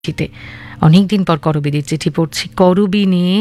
চিঠিতে অনেকদিন পর করবীদের চিঠি পড়ছি। করবী নিয়ে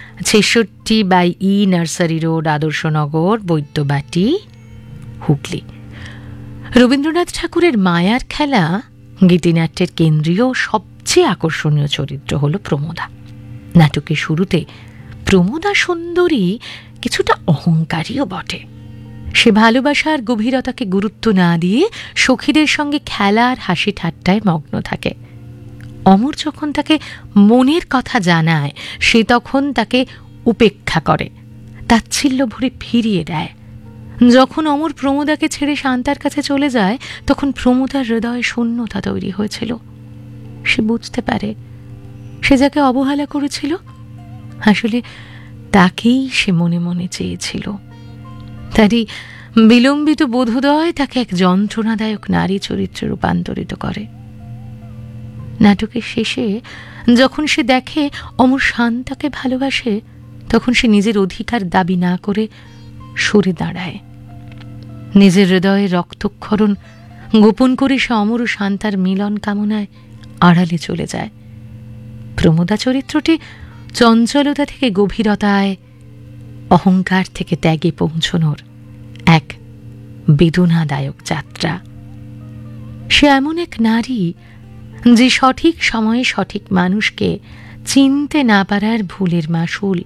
৬৬/ই নার্সারি রোড, আদর্শনগর, বৈদ্যবাটি, হুগলি। রবীন্দ্রনাথ ঠাকুরের মায়ার খেলা গীতিনাট্যের কেন্দ্রীয় সবচেয়ে আকর্ষণীয় চরিত্র হল প্রমোদা। নাটকের শুরুতে প্রমোদা সুন্দরী কিছুটা অহংকারীও বটে। সে ভালোবাসার গভীরতাকে গুরুত্ব না দিয়ে সখীদের সঙ্গে খেলার হাসি ঠাট্টায় মগ্ন থাকে। অমর যখন তাকে মনের কথা জানায়, সে তখন তাকে উপেক্ষা করে, তাচ্ছিল্য ভরে ফিরিয়ে দেয়। যখন অমর প্রমোদাকে ছেড়ে শান্তার কাছে চলে যায়, তখন প্রমোদার হৃদয়ে শূন্যতা তৈরি হয়েছিল। সে বুঝতে পারে সে যাকে অবহেলা করেছিল, আসলে তাকেই সে মনে মনে চেয়েছিল। তারই বিলম্বিত বোধোদয় তাকে এক যন্ত্রণাদায়ক নারী চরিত্রে রূপান্তরিত করে। নাটকের শেষে যখন সে দেখে অমর শান্তাকে ভালোবাসে, তখন সে নিজের অধিকার দাবি না করে সরে দাঁড়ায়। নিজের হৃদয়ে রক্তক্ষরণ গোপন করে সে অমর ও শান্তার মিলন কামনায় আড়ালে চলে যায়। প্রমোদা চরিত্রটি চঞ্চলতা থেকে গভীরতায়, অহংকার থেকে ত্যাগে পৌঁছনোর এক বেদনাদায়ক যাত্রা। সে এমন এক নারী যে সঠিক সময়ে সঠিক মানুষকে চিনতে না পারার ভুলের মাসুল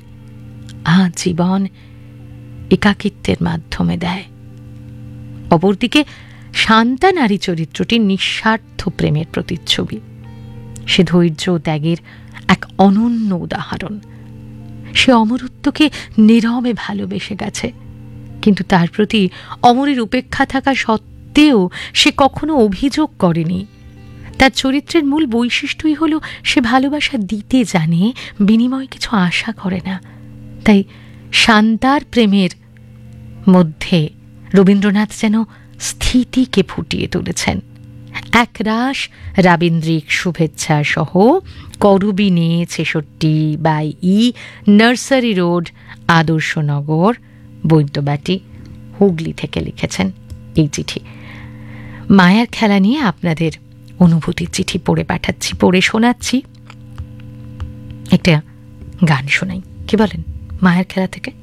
আজীবন একাকিত্বের মাধ্যমে দেয়। অপরদিকে শান্তা নারী চরিত্রটি নিঃস্বার্থ প্রেমের প্রতিচ্ছবি। সে ধৈর্য ও ত্যাগের এক অনন্য উদাহরণ। সে অমরত্বকে নীরবে ভালোবেসে গেছে, কিন্তু তার প্রতি অমরের উপেক্ষা থাকা সত্ত্বেও সে কখনো অভিযোগ করেনি। তার চরিত্রের মূল বৈশিষ্ট্যই হলো সে ভালোবাসা দিতে জানে, বিনিময়ে কিছু আশা করে না। তাই শান্তার প্রেমের মধ্যে রবীন্দ্রনাথ যেন স্থিতিকে ফুটিয়ে তুলেছেন। একরাশ রাবীন্দ্রিক শুভেচ্ছা সহ করবী নিয়ে ৬৬/ই নার্সারি রোড, আদর্শনগর, বৈদ্যবাটি, হুগলি থেকে লিখেছেন এই চিঠি। মায়ার খেলা নিয়ে আপনাদের অনুভূতির চিঠি পড়ে পাঠাচ্ছি, পড়ে শোনাচ্ছি। একটা গান শোনাই, কি বলেন? মায়ের খেলা থেকে